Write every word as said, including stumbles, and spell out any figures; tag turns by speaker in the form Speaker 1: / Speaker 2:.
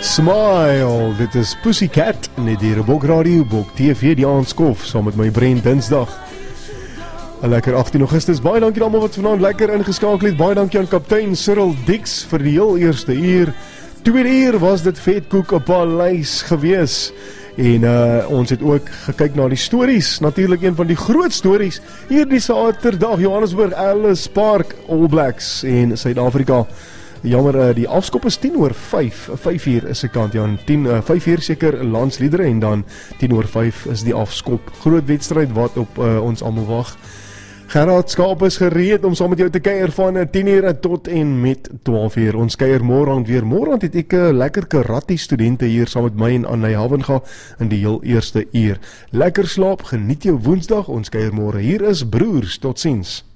Speaker 1: Smile, dit is Pussycat, net hier op Bok Radio, Bok T V, die aanskof, saam met my brein dinsdag. Een lekker agttien Augustus, baie dankie allemaal wat vanavond lekker ingeskakel het, baie dankie aan kaptein Cyril Dix vir die heel eerste uur. Tweede uur was dit Vetkoek op Paleis gewees. En uh, ons het ook gekyk na die stories, natuurlijk een van die groot stories, hier die Saterdag, Johannesburg, Ellis Park, All Blacks en Suid-Afrika. Jammer, die afskop is tien oor vyf, vyf uur is die kant, ja, tien, vyf uur seker landsliedere en dan tien oor vyf is die afskop. Groot wedstrijd wat op uh, ons allemaal wacht. Gerard Skaap is gereed om saam met jou te keier van tien uur tot en met twaalf uur. Ons keier morgen weer. Morgen het ek uh, lekker karate studente hier saam met my en Annay Havenga in die heel eerste uur. Lekker slaap, geniet jou woensdag, ons keier morgen. Hier is Broers, tot ziens.